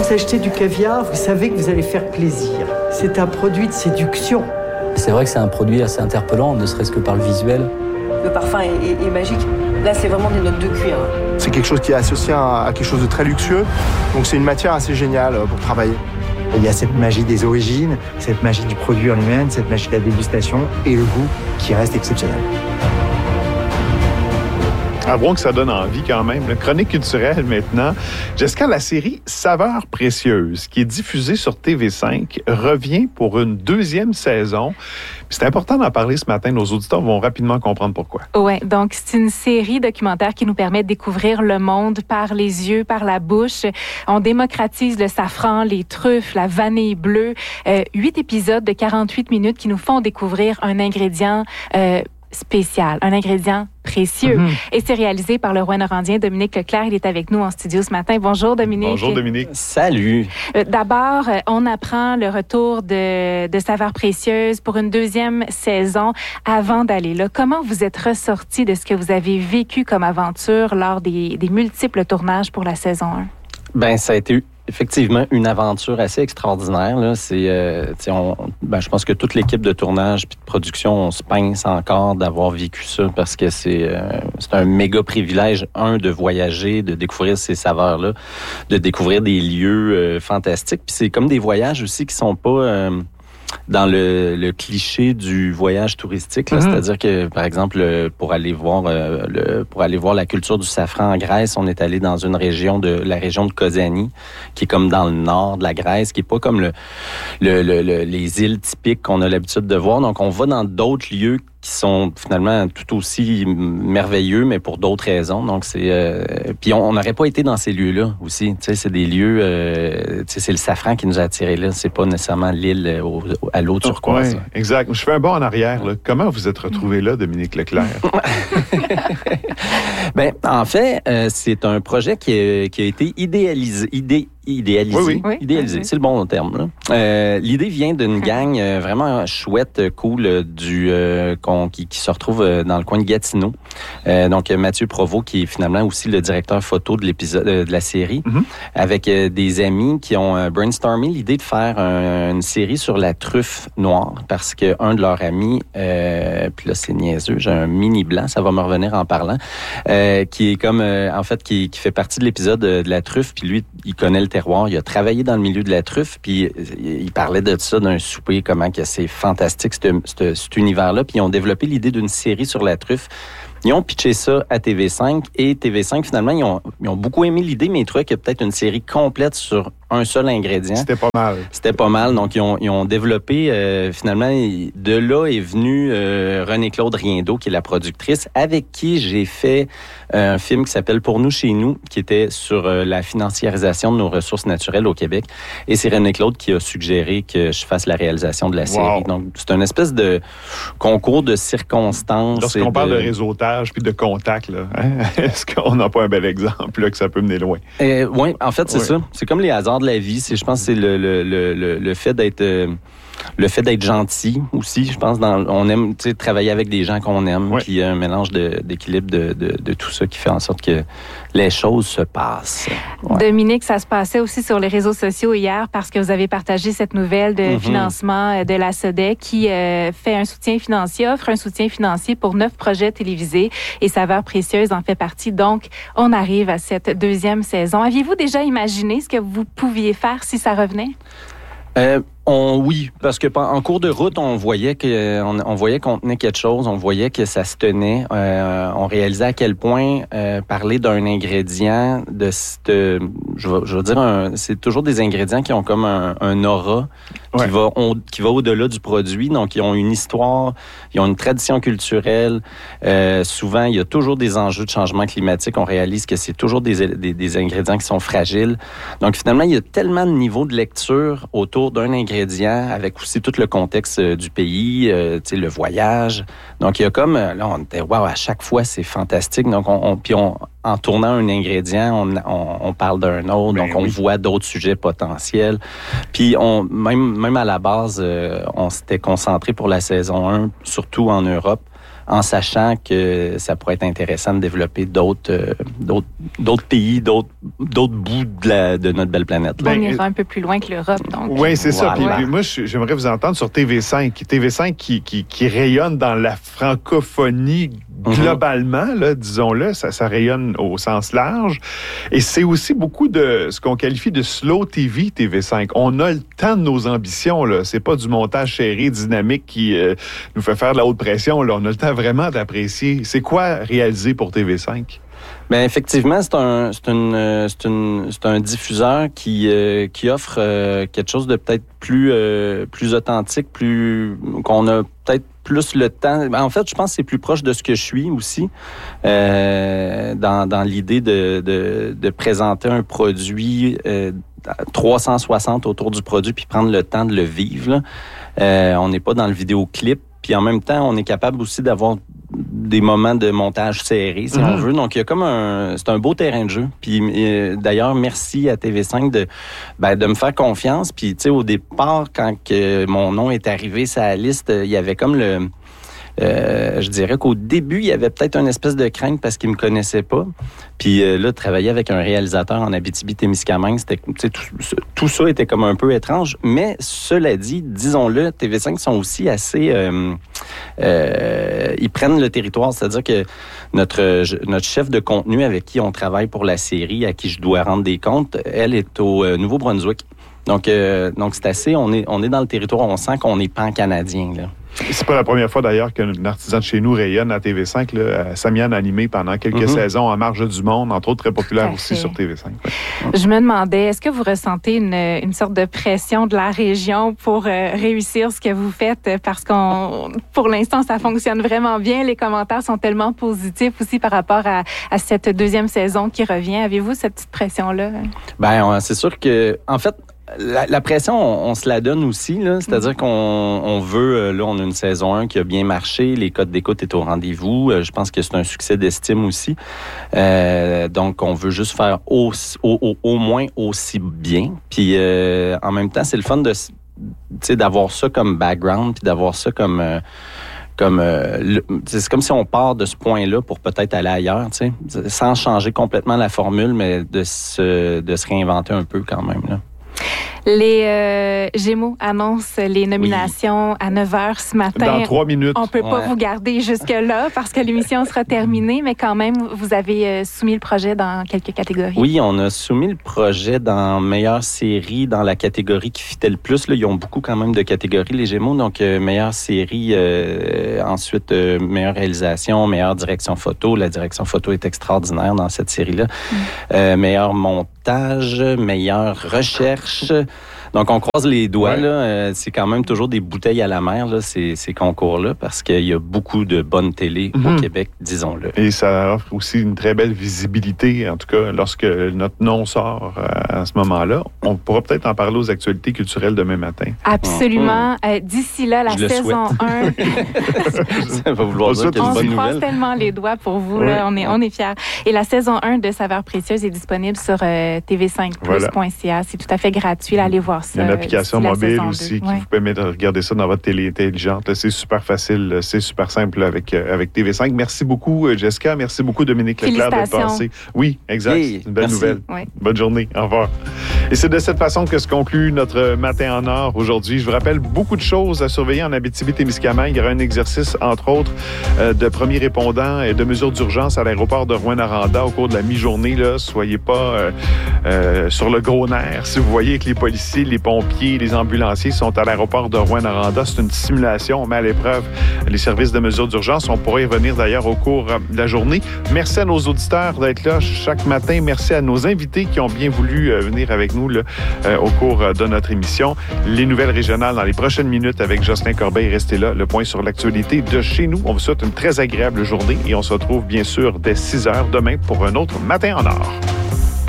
vous achetez du caviar, vous savez que vous allez faire plaisir. C'est un produit de séduction. C'est vrai que c'est un produit assez interpellant, ne serait-ce que par le visuel. Le parfum est magique. Là, c'est vraiment des notes de cuir. C'est quelque chose qui est associé à quelque chose de très luxueux. Donc c'est une matière assez géniale pour travailler. Il y a cette magie des origines, cette magie du produit en lui-même, cette magie de la dégustation et le goût qui reste exceptionnel. Avouons que ça donne envie quand même. La chronique culturelle maintenant. Jessica, la série Saveurs précieuses, qui est diffusée sur TV5, revient pour une 2e saison. C'est important d'en parler ce matin. Nos auditeurs vont rapidement comprendre pourquoi. Oui, donc c'est une série documentaire qui nous permet de découvrir le monde par les yeux, par la bouche. On démocratise le safran, les truffes, la vanille bleue. 8 épisodes de 48 minutes qui nous font découvrir un ingrédient spécial, un ingrédient précieux. Et c'est réalisé par le Rouyn-Norandien Dominique Leclerc. Il est avec nous en studio ce matin. Bonjour Dominique. Bonjour Dominique. Salut. D'abord, on apprend le retour de Saveurs précieuses pour une 2e saison. Avant d'aller là, comment vous êtes ressorti de ce que vous avez vécu comme aventure lors des multiples tournages pour la saison 1? Ben, ça a été effectivement une aventure assez extraordinaire. Là. Je pense que toute l'équipe de tournage puis de production, on se pince encore d'avoir vécu ça parce que c'est un méga privilège, de voyager, de découvrir ces saveurs-là, de découvrir des lieux fantastiques. Puis c'est comme des voyages aussi qui sont pas dans le cliché du voyage touristique, là. C'est-à-dire que, par exemple, pour aller voir la culture du safran en Grèce, on est allé dans la région de Kozani, qui est comme dans le nord de la Grèce, qui est pas comme les îles typiques qu'on a l'habitude de voir. Donc, on va dans d'autres lieux qui sont finalement tout aussi merveilleux, mais pour d'autres raisons. Donc, puis on n'aurait pas été dans ces lieux-là aussi. Tu sais, c'est des lieux... c'est le safran qui nous a attirés là. C'est pas nécessairement l'île à l'eau turquoise. Oui, exact. Je fais un bond en arrière. Là. Comment vous êtes retrouvé là, Dominique Leclerc? Ben, en fait, c'est un projet qui a été idéalisé. Idéalisé. Oui. C'est le bon terme. Là. L'idée vient d'une gang vraiment chouette, cool, qui se retrouve dans le coin de Gatineau. Donc, Mathieu Provost, qui est finalement aussi le directeur photo de l'épisode de la série, avec des amis qui ont brainstormé l'idée de faire une série sur la truffe noire, parce qu'un de leurs amis, puis là, c'est niaiseux, j'ai un mini blanc, ça va me revenir en parlant, qui est comme, en fait, qui fait partie de l'épisode de la truffe, puis lui, il connaît le terroir, il a travaillé dans le milieu de la truffe, puis il parlait de ça, d'un souper, comment que c'est fantastique, cet univers-là, puis ils ont développé l'idée d'une série sur la truffe. Ils ont pitché ça à TV5, et TV5, finalement, ils ont beaucoup aimé l'idée, mais ils trouvaient qu'il y a peut-être une série complète sur un seul ingrédient. C'était pas mal. Donc, ils ont développé, finalement, de là est venue Renée-Claude Riendeau, qui est la productrice, avec qui j'ai fait un film qui s'appelle Pour nous, chez nous, qui était sur la financiarisation de nos ressources naturelles au Québec. Et c'est Renée-Claude qui a suggéré que je fasse la réalisation de la série. Donc, c'est une espèce de concours de circonstances. Lorsqu'on parle de réseautage puis de contact, là, est-ce qu'on n'a pas un bel exemple là, que ça peut mener loin? Oui, en fait, c'est ça. C'est comme les hasards de la vie. Je pense que c'est le fait d'être gentil aussi. Je pense on aime travailler avec des gens qu'on aime. Puis il y a un mélange d'équilibre de tout ça qui fait en sorte que les choses se passent. Ouais. Dominique, ça se passait aussi sur les réseaux sociaux hier parce que vous avez partagé cette nouvelle de financement de la SODEC qui offre un soutien financier pour 9 projets télévisés et Saveurs précieuses en fait partie. Donc, on arrive à cette 2e saison. Aviez-vous déjà imaginé ce que vous pouviez faire si ça revenait? Oui, parce que en cours de route, on voyait qu'on tenait quelque chose, on voyait que ça se tenait. On réalisait à quel point parler d'un ingrédient je veux dire, c'est toujours des ingrédients qui ont comme un aura qui va au-delà du produit. Donc, ils ont une histoire, ils ont une tradition culturelle. Souvent, il y a toujours des enjeux de changement climatique. On réalise que c'est toujours des ingrédients qui sont fragiles. Donc, finalement, il y a tellement de niveaux de lecture autour d'un ingrédient, avec aussi tout le contexte du pays, le voyage. Donc, il y a comme, là, on était, wow, à chaque fois, c'est fantastique. Donc, en tournant un ingrédient, on parle d'un autre, donc on voit d'autres sujets potentiels. Puis, même à la base, on s'était concentré pour la saison 1, surtout en Europe, en sachant que ça pourrait être intéressant de développer d'autres pays, d'autres bouts de notre belle planète. On ira un peu plus loin que l'Europe, donc. Oui, c'est ça. Voilà. Puis moi, j'aimerais vous entendre sur TV5. TV5 qui rayonne dans la francophonie globalement, là, disons-le, ça rayonne au sens large. Et c'est aussi beaucoup de ce qu'on qualifie de slow TV, TV5. On a le temps de nos ambitions, là. C'est pas du montage serré, dynamique qui nous fait faire de la haute pression, là. On a le temps vraiment d'apprécier. C'est quoi réaliser pour TV5? Bien, effectivement, c'est un diffuseur qui offre quelque chose de peut-être plus authentique, qu'on a peut-être plus le temps. En fait, je pense que c'est plus proche de ce que je suis aussi, dans l'idée de présenter un produit 360 autour du produit puis prendre le temps de le vivre, là. On n'est pas dans le vidéoclip. Puis en même temps, on est capable aussi d'avoir des moments de montage serré, si on veut. Donc, il y a comme c'est un beau terrain de jeu. Puis d'ailleurs, merci à TV5 de me faire confiance. Puis, tu sais, au départ, quand mon nom est arrivé sur la liste, il y avait comme je dirais qu'au début, il y avait peut-être une espèce de crainte parce qu'il me connaissait pas. Puis là, travailler avec un réalisateur en Abitibi-Témiscamingue, c'était, tout ça était comme un peu étrange. Mais cela dit, disons-le, TV5 sont aussi assez... ils prennent le territoire, c'est-à-dire que notre chef de contenu avec qui on travaille pour la série, à qui je dois rendre des comptes, elle est au Nouveau-Brunswick. Donc c'est assez, on est dans le territoire, on sent qu'on est pan-canadien, là. C'est pas la première fois d'ailleurs qu'un artisan de chez nous rayonne à TV5, là, Samian animé pendant quelques saisons en marge du monde, entre autres très populaire aussi sur TV5. Ouais. Je me demandais, est-ce que vous ressentez une sorte de pression de la région pour réussir ce que vous faites? Parce pour l'instant, ça fonctionne vraiment bien. Les commentaires sont tellement positifs aussi par rapport à cette deuxième saison qui revient. Avez-vous cette petite pression-là? Bien, c'est sûr que, en fait, la pression, on se la donne aussi, là. C'est-à-dire qu'on veut, là, on a une saison 1 qui a bien marché, les codes d'écoute est au rendez-vous. Je pense que c'est un succès d'estime aussi. Donc, on veut juste faire au moins aussi bien. Puis, en même temps, c'est le fun d'avoir ça comme background, puis d'avoir ça comme c'est comme si on part de ce point-là pour peut-être aller ailleurs, tu sais, sans changer complètement la formule, mais de se réinventer un peu quand même, là. Les Gémeaux annoncent les nominations à 9h ce matin. Dans 3 minutes. On ne peut pas vous garder jusque-là parce que l'émission sera terminée, mais quand même, vous avez soumis le projet dans quelques catégories. Oui, on a soumis le projet dans meilleure série, dans la catégorie qui fitait le plus. Là, ils ont beaucoup quand même de catégories, les Gémeaux. Donc, meilleure série, ensuite, meilleure réalisation, meilleure direction photo. La direction photo est extraordinaire dans cette série-là. Meilleur montage, meilleure recherche. Donc, on croise les doigts. Ouais. Là. C'est quand même toujours des bouteilles à la mer, là, ces concours-là, parce qu'il y a beaucoup de bonnes télés au Québec, disons-le. Et ça offre aussi une très belle visibilité, en tout cas, lorsque notre nom sort à ce moment-là. On pourra peut-être en parler aux actualités culturelles demain matin. Absolument. D'ici là, la saison 1... Ça va vouloir dire qu'il y a une bonne nouvelle. On croise tellement les doigts pour vous. Ouais. Là. On est fiers. Et la saison 1 de Saveurs précieuses est disponible sur tv5plus.ca. C'est tout à fait gratuit. Là, allez voir ça. Il y a une application mobile aussi qui vous permet de regarder ça dans votre télé intelligente. Là, c'est super facile, c'est super simple avec TV5. Merci beaucoup, Jessica. Merci beaucoup, Dominique Leclerc, d'être passé. Oui, exact. C'est une belle nouvelle. Oui. Bonne journée. Au revoir. Et c'est de cette façon que se conclut notre Matin en or aujourd'hui. Je vous rappelle beaucoup de choses à surveiller en Abitibi-Témiscamingue. Il y aura un exercice, entre autres, de premiers répondants et de mesures d'urgence à l'aéroport de Rouyn-Noranda au cours de la mi-journée. Là. Soyez pas sur le gros nerf. Si vous voyez que les policiers, les pompiers, les ambulanciers sont à l'aéroport de Rouyn-Noranda, c'est une simulation. On met à l'épreuve les services de mesures d'urgence. On pourra y revenir d'ailleurs au cours de la journée. Merci à nos auditeurs d'être là chaque matin. Merci à nos invités qui ont bien voulu venir avec nous là, au cours de notre émission. Les nouvelles régionales dans les prochaines minutes avec Jocelyn Corbeil. Restez là. Le point sur l'actualité de chez nous. On vous souhaite une très agréable journée et on se retrouve bien sûr dès 6h demain pour un autre Matin en or.